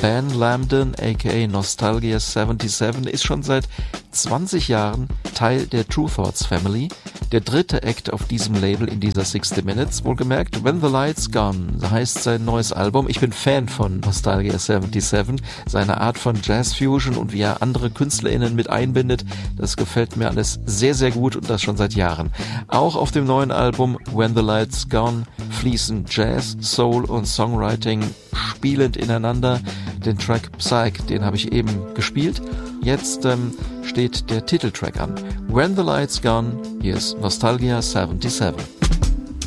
Ben Lambden, aka Nostalgia 77, ist schon seit 20 Jahren Teil der Tru Thoughts Family. Der dritte Act auf diesem Label in dieser 60 Minutes. Wohlgemerkt, When the Lights Gone heißt sein neues Album. Ich bin Fan von Nostalgia 77, seine Art von Jazz Fusion und wie er andere KünstlerInnen mit einbindet. Das gefällt mir alles sehr, sehr gut und das schon seit Jahren. Auch auf dem neuen Album When the Lights Gone fließen Jazz, Soul und Songwriting spielend ineinander. Den Track Psych, den habe ich eben gespielt. Jetzt steht der Titeltrack an. When the Lights Gone, hier ist Nostalgia 77.